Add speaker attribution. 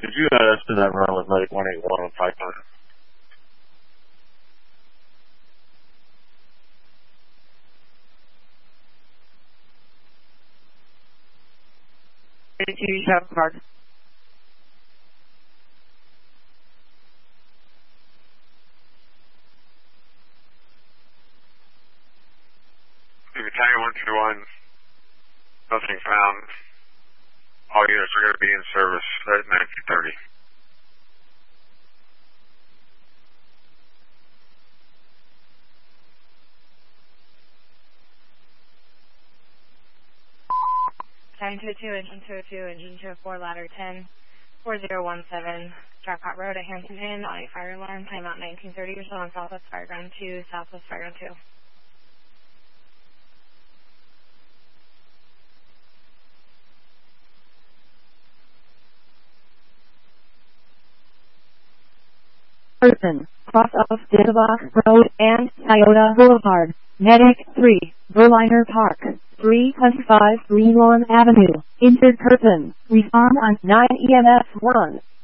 Speaker 1: Did you estimate that run with Medic 181 on Pipeline?
Speaker 2: Mark.
Speaker 1: Battalion 121, nothing found. All units are going to be in service at 1930.
Speaker 3: Engine 202, engine 204, ladder 10, 4017, Jackhot Road at Hampton Inn, audio fire alarm, timeout 1930, you're still on Southwest Fireground 2, Southwest Fireground 2.
Speaker 2: Person, cross of Didabach Road and Toyota Boulevard, Medic 3, Berliner Park, 325 Greenlawn Avenue, injured person, respond on 9 EMS 1.